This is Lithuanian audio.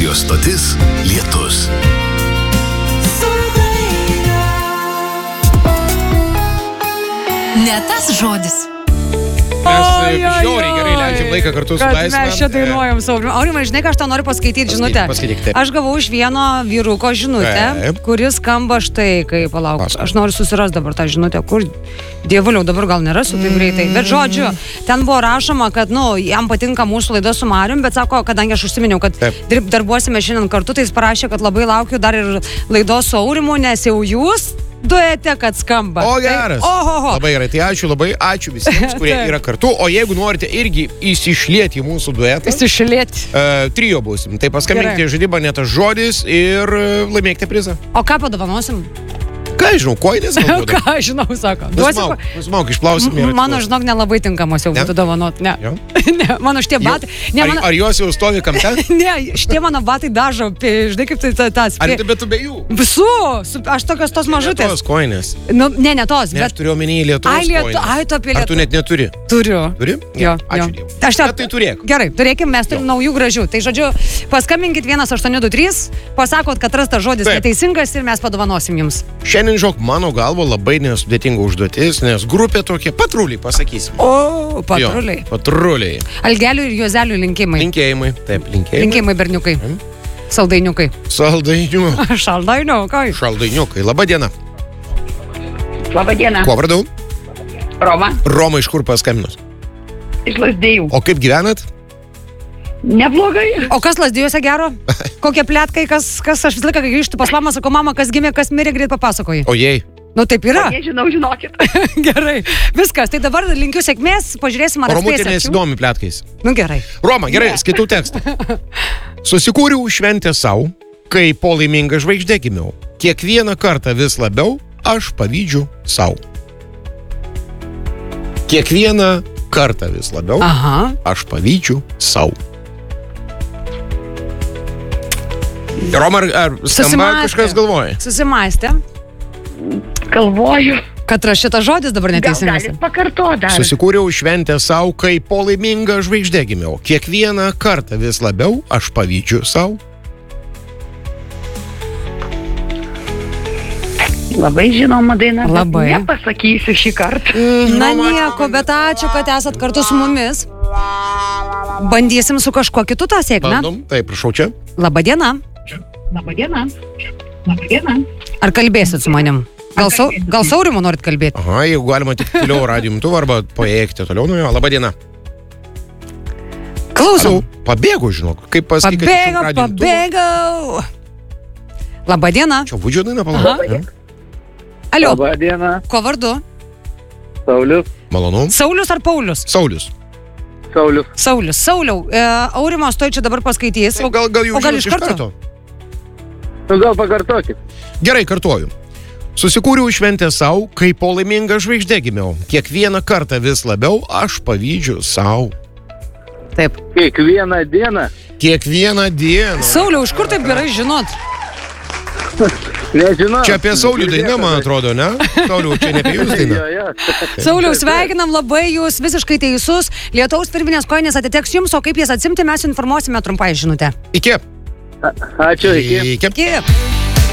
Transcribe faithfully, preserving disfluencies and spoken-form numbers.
Radio stotis Lietus. Ne tas žodis. Mes žiauriai gerai leidžiam laiką kartu su Laisvė. Mes čia dainuojam savo. Aurimai, žinai, ką aš tau noriu passkaityti žinutę? Paskaityk, taip. Aš gavau iš vieno vyruko žinutę, Taip. kuris skamba štai, kai palauk. Paskui. Aš noriu susiras dabar tą žinutę, kur dievuliau dabar gal nerasiu taip greitai. Bet žodžiu, ten buvo rašoma, kad, nu, jam patinka mūsų laida su Marium, bet sako, kadangi aš užsiminiau, kad Taip. dirb, darbuosime šiandien kartu, tai jis parašė, kad labai laukiu dar ir laidos su Aurimu, nes jau jūs duete, kad skamba. O geras. Tai, ohoho. Labai gerai, tai ačiū labai, ačiū visiems, kurie Taip. yra kartu. O jeigu norite irgi įsišlieti į mūsų duetą, Įsišilėti. uh, trio būsim. Tai paskambinkite Gerai. žaidimą Ne tas žodis ir uh, laimėkite prizą. O ką padovanosim? Ką žinau, koinės galbūt? Ką žinau, sako. Duosi Nusmauk, ko- nusmauk, išplausim. ir M- Mano, atiduosim. žinok, nelabai tinkamos jau Ne? būtų dovanot. Ne. Jo? Ne, mano šitie Jau- batai. Ne, ar, mano, ar jos jau stovi kampe? ne, šitie mano batai dažo. pi- Žinai, kaip tai ta- tas. Ar pi- tu bet tu be jų? Visų. su- Aš tokios tos Ne mažutės. tos koinės. Nu, ne, ne tos, Ne, aš bet turiu omeny Lietuvos Ai, Lietu- koinės. ai, tu apie Ar tu Lietu- net neturi? turiu. Turi? Jo, Ačiū jo. Dievui. Aš tą- Bet tai turėk. Gerai, turėkim, mes turim Jo. naujų gražių. Tai žodžiu, paskambinkit vienas aštuoni du trys, pasakot, kad rastas žodis Taip. neteisingas ir mes padovanosim jums. Šiandien, žinok, mano galvo labai nesudėtinga užduotis, nes grupė tokia patruliai, pasakysim. O, patruliai. Jo, patruliai. Algelių ir juozelių linkimai. Linkėjimai. Taip, linkėjimai. Linkimai, berniukai. Saldainiukai. Saldainių. Šaldainiukai. Šaldainiukai. Labą dieną. Labą dieną, Kuo vardu? Roma, Roma iš kur paskambinus? iš Lazdėjų. O kaip gyvenat? Neblogai. O kas Lazdijuose gero? Kokie plėtkai, kas, kas aš visą laiką, kai grįžtu pas mamą, sakau, mama, kas gimė, kas mirė, greit papasakoji. O jei. Nu taip yra. Nežinau, žinokit. Gerai. Viskas. Tai dabar linkiu sėkmės, pažiūrėsim, ar Romutė atspėsi. nesidomi plėtkais. Nu gerai. Roma, gerai, skaitau tekstą. Susikūriau šventę savo, kai po laimingą žvaigždę gimiau. Kiekvieną kartą vis labiau aš pavydžiu savo. Kiekvieną kartą vis labiau Aha. aš pavydžiu savo. Roma, ar, ar skamba Susimąstė. kažkas galvoja? Susimąstė, Galvoju. kad rašytas žodis dabar Gal neteisingas. galit pakartoti dar. Susikūriau šventę savo, kai po laimingą žvaigždę gimiau. Kiekvieną kartą vis labiau aš pavydžiu savo. Labai žinoma daina. bet Labai. Nepasakysiu šį kartą. Na nieko, bet ačiū, kad esat kartu su mumis. Bandysim su kažkuo kitu tą sėkmę. Bandom. Taip, prašau čia. Labą dieną. Labą dieną. Labą dieną. Ar kalbėsit su manim? Gal, sau, gal Saurimu norit kalbėti? Aha, jeigu galima tik toliau radijo imtuvą arba paėkti toliau nuo jo. Labą dieną. Klausom. Pabėgau, žinok. Kaip pasakyti, Pabėgau, pabėgau. Labą dieną. Čia būdžio daina, Aha. palauk. Alio, Labą dieną, kuo vardu? Saulius. Malonu. Saulius ar Paulius? Saulius. Saulius. Saulius. Sauliau, e, Aurimas toj čia dabar paskaitys. O gal, gal jau O gal žinot iš iš karto? karto? Nu, gal pakartokit. Gerai, kartuoju. Susikūriau šventę savo, kai po laimingą žvaigždę gimiau. Kiekvieną kartą vis labiau aš pavydžiu savo. Taip. Kiekvieną dieną. Kiekvieną dieną. Sauliau, iš kur taip gerai žinot? Nežinau. Čia apie Saulių dainą, man atrodo, ne? Sauliau, čia ne apie jūs dainą. Jo, jo. Sauliau, sveikinam labai, jūs visiškai teisus. Lietaus firminės koinės atiteks jums, o kaip jas atsimti, mes informuosime trumpai žinutę. Iki. Ačiū, iki. Iki. Iki.